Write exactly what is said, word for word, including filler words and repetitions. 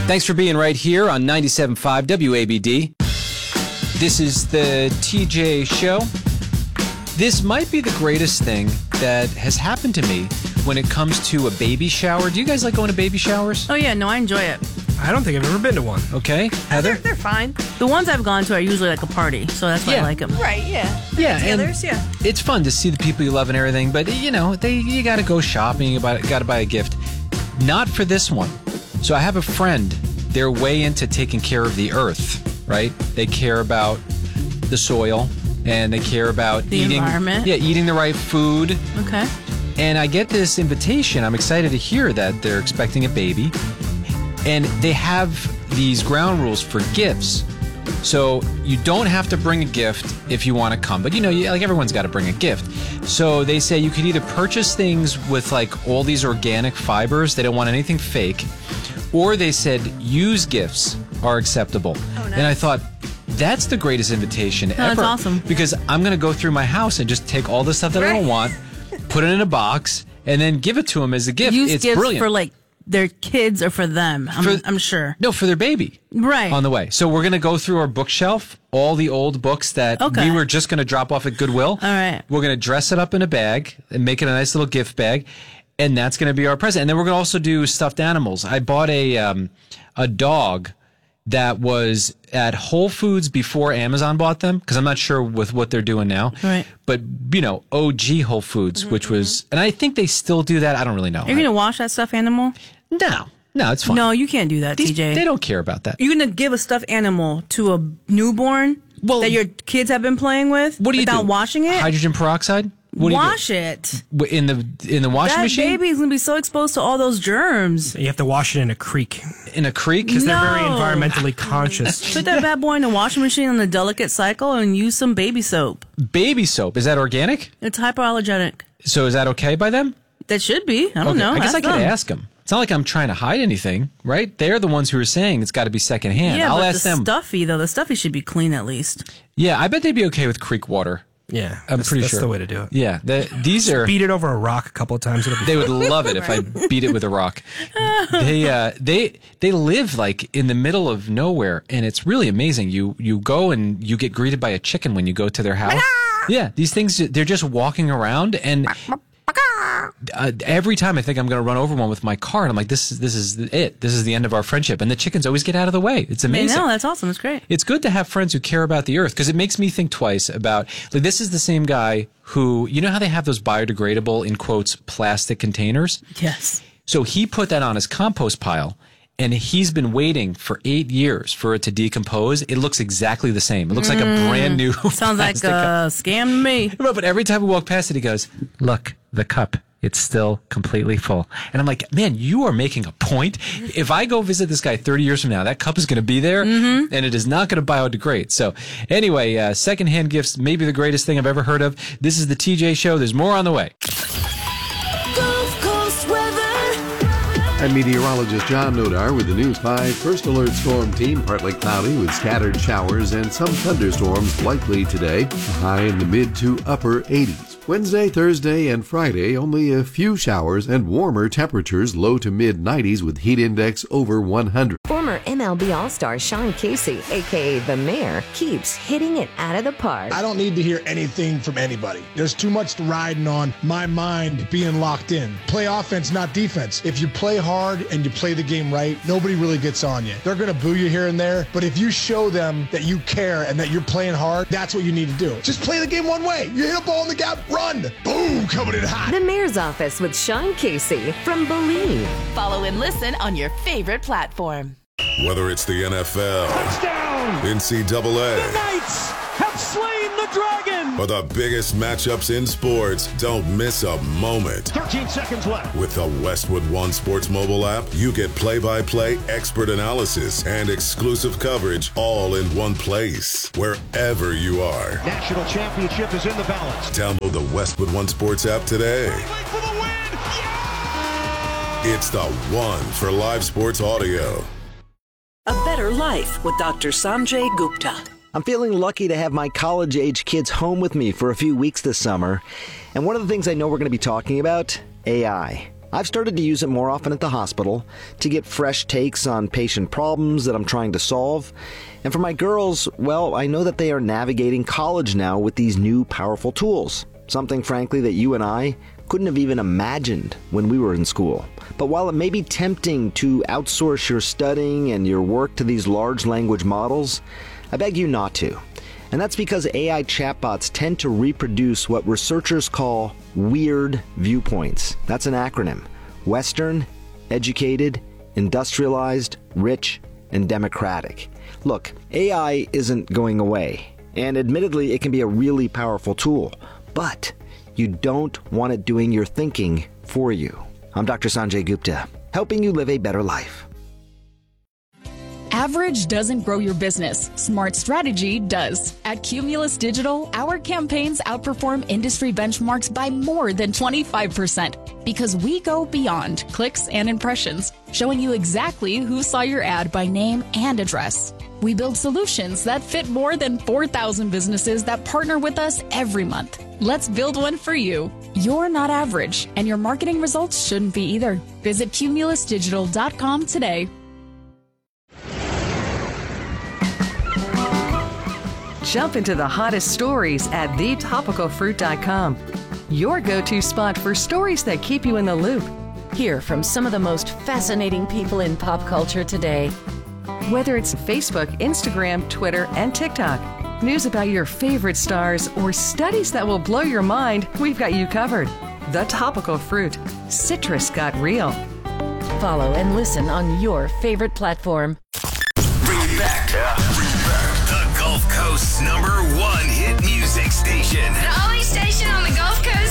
Thanks for being right here on ninety-seven point five W A B D. This is the T J Show. This might be the greatest thing that has happened to me when it comes to a baby shower. Do you guys like going to baby showers? Oh, yeah. No, I enjoy it. I don't think I've ever been to one. Okay. Heather? They're, they're fine. The ones I've gone to are usually like a party, so that's why Yeah. I like them. Right, yeah. Yeah, and Others, yeah. it's fun to see the people you love and everything, but, you know, they you got to go shopping, you got to buy a gift. Not for this one. So I have a friend. They're way into taking care of the earth, right? They care about the soil, and they care about The eating, environment. Yeah, eating the right food. Okay. And I get this invitation. I'm excited to hear that they're expecting a baby. And they have these ground rules for gifts. So you don't have to bring a gift if you want to come. But, you know, you, like everyone's got to bring a gift. So they say you could either purchase things with like all these organic fibers. They don't want anything fake. Or they said used gifts are acceptable. Oh, nice. And I thought, that's the greatest invitation ever. that's awesome. Because I'm going to go through my house and just take all the stuff that I don't Right. want, put it in a box, and then give it to them as a gift. Use It's gifts brilliant. for like their kids or for them. I'm, For- I'm sure. No, for their baby. Right. On the way. So we're going to go through our bookshelf, all the old books that Okay. we were just going to drop off at Goodwill. All right. We're going to dress it up in a bag and make it a nice little gift bag. And that's going to be our present. And then we're going to also do stuffed animals. I bought a um, a dog that was at Whole Foods before Amazon bought them, because I'm not sure with what they're doing now. Right. But, you know, O G Whole Foods, Mm-hmm, which was, and I think they still do that. I don't really know. Are you going to wash that stuffed animal? No, no, it's fine. No, you can't do that, These- T J. They don't care about that. You're going to give a stuffed animal to a newborn Well- that your kids have been playing with What do you without do? washing it? Hydrogen peroxide? What do you do? Wash it. W- in the in the washing That machine? baby's going to be so exposed to all those germs. You have to wash it in a creek In a creek? because they're very No. environmentally conscious. Put that bad boy in the washing machine on the delicate cycle and use some baby soap. Baby soap. Is that organic? It's hypoallergenic. So is that okay by them? That should be. I don't Okay. know. I guess I Ask could them. ask them. It's not like I'm trying to hide anything, right? They're the ones who are saying it's got to be secondhand. Yeah, I'll but ask the them. stuffy, though, the stuffy should be clean at least. Yeah, I bet they'd be okay with creek water. Yeah, I'm that's, pretty that's sure. the way to do it. Yeah, the, these are. Beat it over a rock a couple of times. It'll be They would love it if I beat it with a rock. They uh, they they live like in the middle of nowhere, and it's really amazing. You you go and you get greeted by a chicken when you go to their house. Yeah, these things they're just walking around, and uh, every time I think I'm going to run over one with my car, and I'm like, this is this is it. This is the end of our friendship. And the chickens always get out of the way. It's I amazing. know, that's awesome. It's great. It's good to have friends who care about the earth, because it makes me think twice about, like, this is the same guy who, you know how they have those biodegradable, in quotes, plastic containers? Yes. So he put that on his compost pile, and he's been waiting for eight years for it to decompose. It looks exactly the same. It looks like a brand new Sounds like plastic cup. a scam to me. But every time we walk past it, he goes, look, the cup. It's still completely full. And I'm like, man, you are making a point. If I go visit this guy thirty years from now, that cup is going to be there, Mm-hmm. and it is not going to biodegrade. So anyway, uh, secondhand gifts, maybe the greatest thing I've ever heard of. This is the T J Show. There's more on the way. Gulf Coast weather. I'm meteorologist John Nodar with the News five First Alert Storm Team. Partly cloudy with scattered showers and some thunderstorms likely today. A high in the mid to upper eighties. Wednesday, Thursday, and Friday, only a few showers and warmer temperatures, low to mid nineties with heat index over one hundred. Former M L B All-Star Sean Casey, a k a. The Mayor, keeps hitting it out of the park. I don't need to hear anything from anybody. There's too much riding on my mind being locked in. Play offense, not defense. If you play hard and you play the game right, nobody really gets on you. They're going to boo you here and there, but if you show them that you care and that you're playing hard, that's what you need to do. Just play the game one way. You hit a ball in the gap, run. Boom, coming in hot. The Mayor's Office with Sean Casey from Believe. Follow and listen on your favorite platform. Whether it's the N F L, Touchdown. N C double A, Knights have slain the dragon. or the biggest matchups in sports, don't miss a moment. thirteen seconds left. With the Westwood One Sports mobile app, you get play-by-play expert analysis and exclusive coverage all in one place, wherever you are. National championship is in the balance. Download the Westwood One Sports app today. For the win. It's the one for live sports audio. A Better Life with Doctor Sanjay Gupta. I'm feeling lucky to have my college-age kids home with me for a few weeks this summer. And one of the things I know we're going to be talking about, A I. I've started to use it more often at the hospital to get fresh takes on patient problems that I'm trying to solve. And for my girls, well, I know that they are navigating college now with these new powerful tools. Something, frankly, that you and I couldn't have even imagined when we were in school. But while it may be tempting to outsource your studying and your work to these large language models, I beg you not to. And that's because A I chatbots tend to reproduce what researchers call weird viewpoints. That's an acronym. Western, educated, industrialized, rich, and democratic. Look, A I isn't going away, and admittedly it can be a really powerful tool, but you don't want it doing your thinking for you. I'm Doctor Sanjay Gupta, helping you live a better life. Average doesn't grow your business. Smart strategy does. At Cumulus Digital, our campaigns outperform industry benchmarks by more than twenty-five percent because we go beyond clicks and impressions, showing you exactly who saw your ad by name and address. We build solutions that fit more than four thousand businesses that partner with us every month. Let's build one for you. You're not average, and your marketing results shouldn't be either. Visit cumulus digital dot com today. Jump into the hottest stories at the topical fruit dot com. Your go-to spot for stories that keep you in the loop. Hear from some of the most fascinating people in pop culture today. Whether it's Facebook, Instagram, Twitter, and TikTok, news about your favorite stars, or studies that will blow your mind, we've got you covered. The Topical Fruit. Citrus got real. Follow and listen on your favorite platform. Bring it back. Yeah. Bring it back. The Gulf Coast's number